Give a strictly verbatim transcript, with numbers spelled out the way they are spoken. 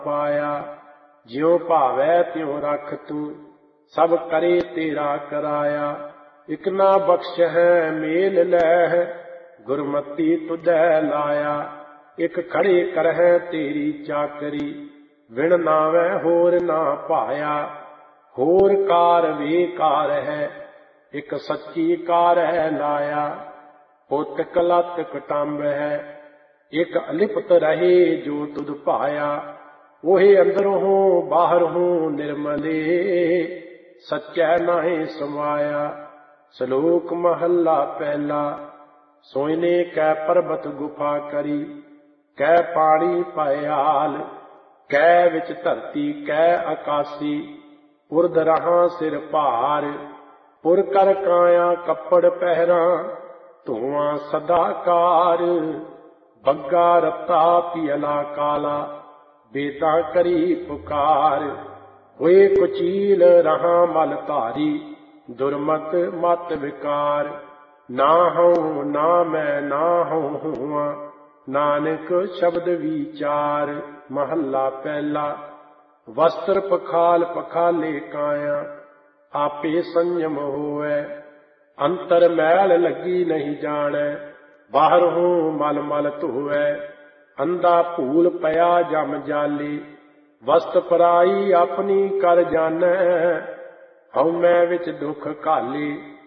पाया। ज्यों भावै त्यों रख तू सब करे तेरा कराया। इक ना बख्श है मेल लह गुरमति तुझै लाया। इक खड़े करहै तेरी चाकरी विण नावै होर ना पाया। होर कार वे कार है इक सच्ची कार है लाया। पुत कलत कटंब है एक अलिपत रहे जो तुध पाया। ओहे अंदरों बाहरों निर्मले सच्चै नाहीं समाया। श्लोक महला पहला। सोइने कै पर्बत गुफा करी कै पानी पयाल। कै विच धरती कै आकाशी उर्ध रहां सिर भार। पुर कर काया कपड़ पहरा धुआं सदाकार। बग्गा रत्ता पियला काला बेदा करी पुकार। होए कुचील रहा मल धारी दुर्मत मत विकार। ना हूँ ना मैं ना हूँ हुआ नानक शब्द विचार। महला पहला। वस्त्र पखाल पखाले काया आपे संयम होवै। अंतर मैल लगी नहीं जानै बाहर हूँ मल मल धोवै। अंधा भूल पया जम जाली वस्त पराई अपनी कर जानै। हਉ मैं विच दुख घाली